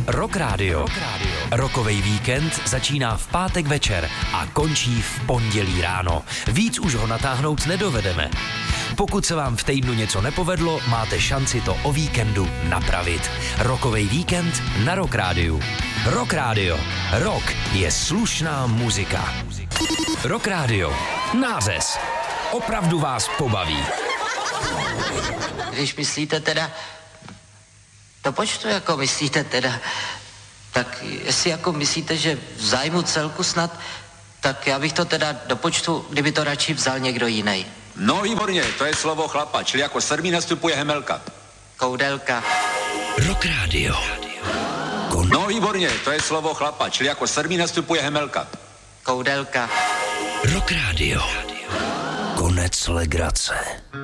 Rock Radio. Rockovej víkend začíná v pátek večer a končí v pondělí ráno. Víc už ho natáhnout nedovedeme. Pokud se vám v týdnu něco nepovedlo, máte šanci to o víkendu napravit. Rockovej víkend na Rock Radio. Rock Radio. Rock je slušná muzika. Rock Radio. Nářez. Opravdu vás pobaví. Když myslíte teda, do počtu jako myslíte teda, tak jestli jako myslíte, že v zájmu celku snad, tak já bych to teda do počtu, kdyby to radši vzal někdo jiný. No výborně, to je slovo chlapa, čili jako sedmý nastupuje Hemelka. Koudelka. Rock Radio. No výborně, to je slovo chlapa, čili jako sedmý nastupuje Hemelka. Koudelka. Rock Radio. Konec legrace.